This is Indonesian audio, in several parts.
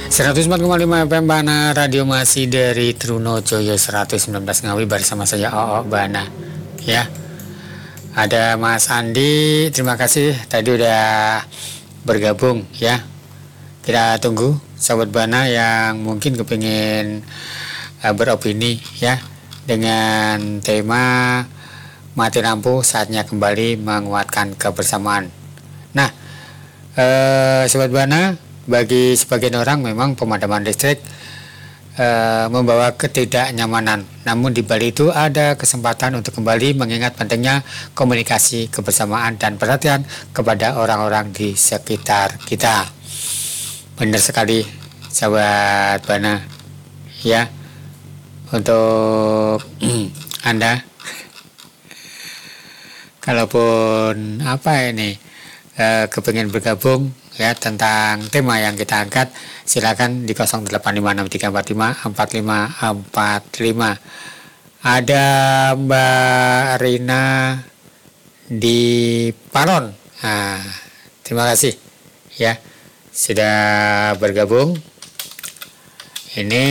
104,5 FM Bana, radio masih dari Trunojoyo 119 Ngawi bersama saya Oo Bana. Ya, ada Mas Andi, terima kasih tadi udah bergabung ya. Kita tunggu sahabat Bana yang mungkin kepingin beropini ya dengan tema mati lampu saatnya kembali menguatkan kebersamaan. Nah, sobat Bana, bagi sebagian orang memang pemadaman listrik membawa ketidaknyamanan. Namun di balik itu ada kesempatan untuk kembali mengingat pentingnya komunikasi, kebersamaan dan perhatian kepada orang-orang di sekitar kita. Benar sekali sahabat Bana ya. Untuk Anda kalaupun kepingin bergabung ya tentang tema yang kita angkat, silakan di 085634545545. Ada Mbak Rina di Paron. Nah, terima kasih ya sudah bergabung. Ini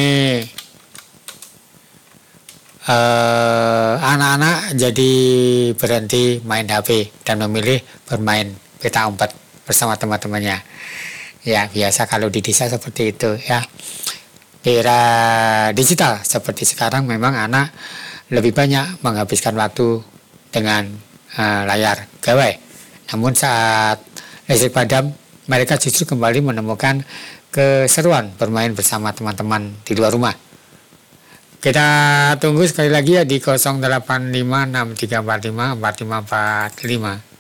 anak-anak jadi berhenti main HP dan memilih bermain peta umpet bersama teman-temannya. Ya, biasa kalau di desa seperti itu ya. Di era digital seperti sekarang memang anak lebih banyak menghabiskan waktu dengan layar gawai. Namun saat listrik padam, mereka justru kembali menemukan keseruan bermain bersama teman-teman di luar rumah. Kita tunggu sekali lagi ya di 085634545545.